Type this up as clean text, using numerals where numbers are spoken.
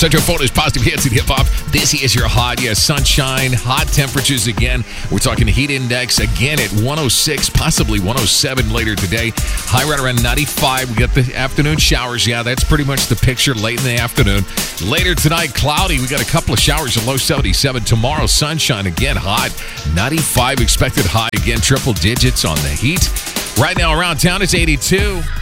Central Florida's positive hits and hip-hop. This is your hot, sunshine, hot temperatures again. We're talking heat index again at 106, possibly 107 later today. High right around 95. We got the afternoon showers. Yeah, that's pretty much the picture late in the afternoon. Later tonight, cloudy. We got a couple of showers, a low 77. Tomorrow, sunshine again, hot. 95 expected high again, triple digits on the heat. Right now around town, it's 82.